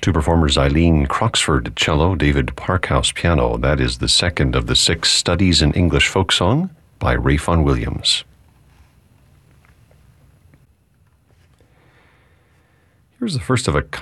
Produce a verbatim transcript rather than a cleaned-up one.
Two performers, Eileen Croxford, cello, David Parkhouse, piano. That is the second of the six Studies in English Folk Song by Ralph Vaughan Williams. Here's the first of a